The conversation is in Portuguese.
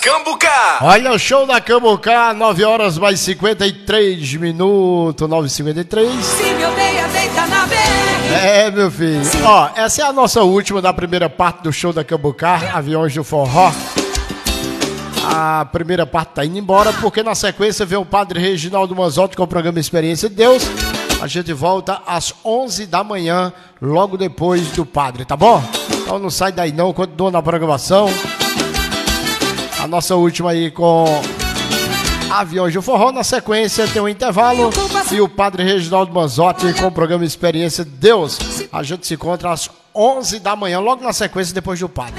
Cambucá. Olha o show da Cambucá, 9 horas mais 53 minutos, 9h53. Se me odeia, deita na BR. É, meu filho. Ó, essa é a nossa última da primeira parte do show da Cambucá, Aviões do Forró. A primeira parte tá indo embora, porque na sequência vem o Padre Reginaldo Manzotti com o programa Experiência de Deus. A gente volta às 11 da manhã, logo depois do Padre, tá bom? Então não sai daí não, continua na programação. A nossa última aí com Aviões do Forró. Na sequência tem um intervalo e o Padre Reginaldo Manzotti com o programa Experiência de Deus. A gente se encontra às 11 da manhã, logo na sequência depois do Padre.